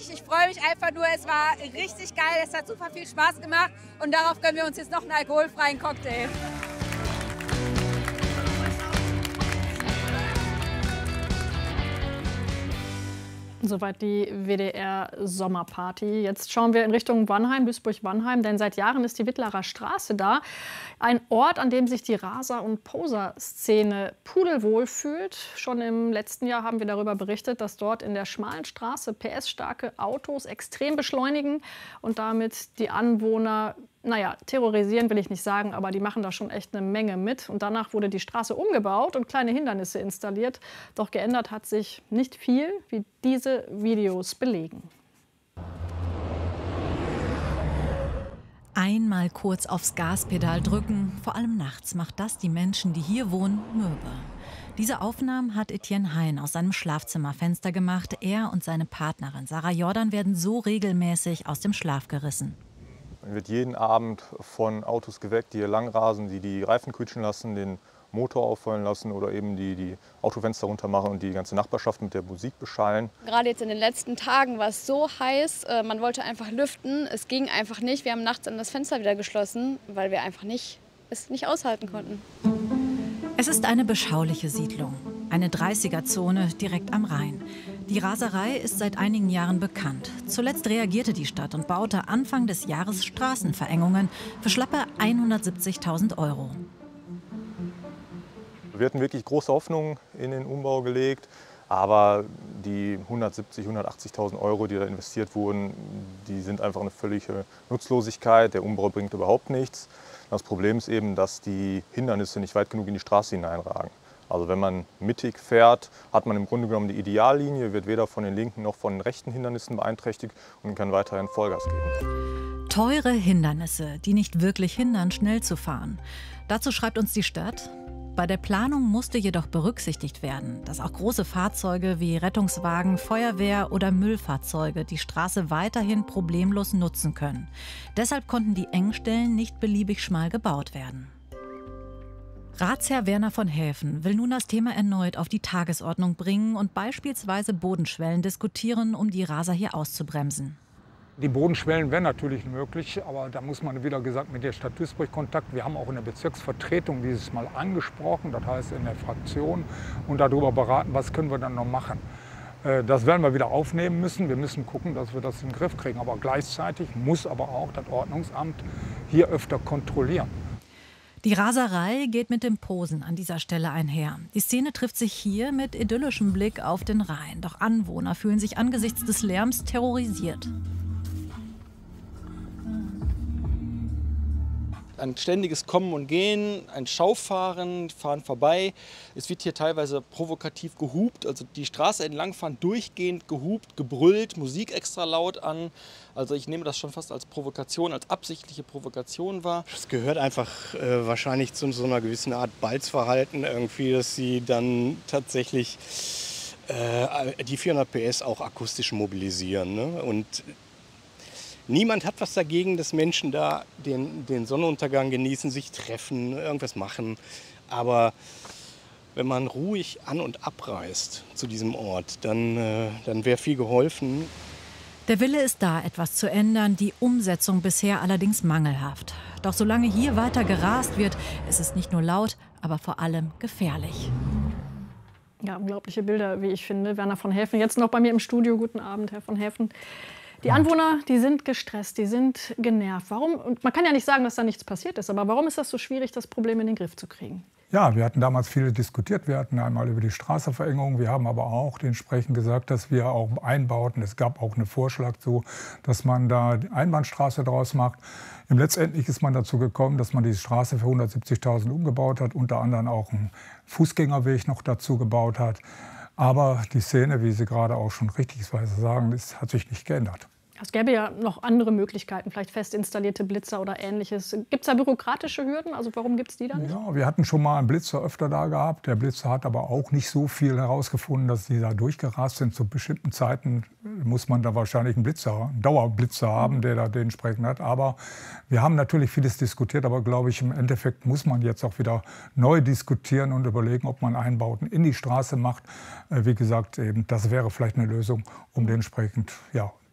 nicht. Ich freue mich einfach nur. Es war richtig geil. Es hat super viel Spaß gemacht. Und darauf gönnen wir uns jetzt noch einen alkoholfreien Cocktail. Soweit die WDR-Sommerparty. Jetzt schauen wir in Richtung Wannheim, Duisburg-Wannheim, denn seit Jahren ist die Wittlarer Straße da. Ein Ort, an dem sich die Raser- und Poser-Szene pudelwohl fühlt. Schon im letzten Jahr haben wir darüber berichtet, dass dort in der schmalen Straße PS-starke Autos extrem beschleunigen und damit die Anwohner, naja, terrorisieren will ich nicht sagen, aber die machen da schon echt eine Menge mit. Und danach wurde die Straße umgebaut und kleine Hindernisse installiert. Doch geändert hat sich nicht viel, wie diese Videos belegen. Einmal kurz aufs Gaspedal drücken, vor allem nachts macht das die Menschen, die hier wohnen, mürbe. Diese Aufnahmen hat Etienne Hein aus seinem Schlafzimmerfenster gemacht. Er und seine Partnerin Sarah Jordan werden so regelmäßig aus dem Schlaf gerissen. Man wird jeden Abend von Autos geweckt, die hier langrasen, die die Reifen quietschen lassen, den Motor auffallen lassen oder eben die Autofenster runter machen und die ganze Nachbarschaft mit der Musik beschallen. Gerade jetzt in den letzten Tagen war es so heiß, man wollte einfach lüften. Es ging einfach nicht. Wir haben nachts dann das Fenster wieder geschlossen, weil wir einfach es nicht aushalten konnten. Es ist eine beschauliche Siedlung, eine 30er-Zone direkt am Rhein. Die Raserei ist seit einigen Jahren bekannt. Zuletzt reagierte die Stadt und baute Anfang des Jahres Straßenverengungen für schlappe 170.000 €. Wir hatten wirklich große Hoffnungen in den Umbau gelegt, aber die 170.000, 180.000 €, die da investiert wurden, die sind einfach eine völlige Nutzlosigkeit. Der Umbau bringt überhaupt nichts. Das Problem ist eben, dass die Hindernisse nicht weit genug in die Straße hineinragen. Also wenn man mittig fährt, hat man im Grunde genommen die Ideallinie, wird weder von den linken noch von den rechten Hindernissen beeinträchtigt und kann weiterhin Vollgas geben. Teure Hindernisse, die nicht wirklich hindern, schnell zu fahren. Dazu schreibt uns die Stadt: Bei der Planung musste jedoch berücksichtigt werden, dass auch große Fahrzeuge wie Rettungswagen, Feuerwehr oder Müllfahrzeuge die Straße weiterhin problemlos nutzen können. Deshalb konnten die Engstellen nicht beliebig schmal gebaut werden. Ratsherr Werner von Häfen will nun das Thema erneut auf die Tagesordnung bringen und beispielsweise Bodenschwellen diskutieren, um die Raser hier auszubremsen. Die Bodenschwellen wären natürlich möglich, aber da muss man wieder gesagt mit der Stadt Duisburg Kontakt. Wir haben auch in der Bezirksvertretung dieses Mal angesprochen, das heißt in der Fraktion, und darüber beraten, was können wir dann noch machen. Das werden wir wieder aufnehmen müssen. Wir müssen gucken, dass wir das in den Griff kriegen. Aber gleichzeitig muss aber auch das Ordnungsamt hier öfter kontrollieren. Die Raserei geht mit dem Posen an dieser Stelle einher. Die Szene trifft sich hier mit idyllischem Blick auf den Rhein. Doch Anwohner fühlen sich angesichts des Lärms terrorisiert. Ein ständiges Kommen und Gehen, ein Schaufahren, fahren vorbei. Es wird hier teilweise provokativ gehupt, also die Straße entlangfahren, durchgehend gehupt, gebrüllt, Musik extra laut an. Also ich nehme das schon fast als Provokation, als absichtliche Provokation wahr. Es gehört einfach wahrscheinlich zu so einer gewissen Art Balzverhalten irgendwie, dass sie dann tatsächlich die 400 PS auch akustisch mobilisieren, ne? Und niemand hat was dagegen, dass Menschen da den Sonnenuntergang genießen, sich treffen, irgendwas machen. Aber wenn man ruhig an- und abreist zu diesem Ort, dann wäre viel geholfen. Der Wille ist da, etwas zu ändern, die Umsetzung bisher allerdings mangelhaft. Doch solange hier weiter gerast wird, ist es nicht nur laut, aber vor allem gefährlich. Ja, unglaubliche Bilder, wie ich finde. Werner von Häfen, jetzt noch bei mir im Studio. Guten Abend, Herr von Häfen. Die Anwohner, die sind gestresst, die sind genervt. Warum? Und man kann ja nicht sagen, dass da nichts passiert ist, aber warum ist das so schwierig, das Problem in den Griff zu kriegen? Ja, wir hatten damals viel diskutiert. Wir hatten einmal über die Straßenverengung. Wir haben aber auch entsprechend gesagt, dass wir auch Einbauten, es gab auch einen Vorschlag so, dass man da die Einbahnstraße draus macht. Letztendlich ist man dazu gekommen, dass man die Straße für 170.000 umgebaut hat, unter anderem auch einen Fußgängerweg noch dazu gebaut hat. Aber die Szene, wie Sie gerade auch schon richtigerweise sagen, hat sich nicht geändert. Es gäbe ja noch andere Möglichkeiten, vielleicht fest installierte Blitzer oder Ähnliches. Gibt es da bürokratische Hürden? Also warum gibt es die dann nicht? Ja, wir hatten schon mal einen Blitzer öfter da gehabt. Der Blitzer hat aber auch nicht so viel herausgefunden, dass die da durchgerast sind. Zu bestimmten Zeiten muss man da wahrscheinlich einen Dauerblitzer haben, der da dementsprechend hat. Aber wir haben natürlich vieles diskutiert, aber glaube ich, im Endeffekt muss man jetzt auch wieder neu diskutieren und überlegen, ob man Einbauten in die Straße macht. Wie gesagt, eben, das wäre vielleicht eine Lösung, um dementsprechend ja,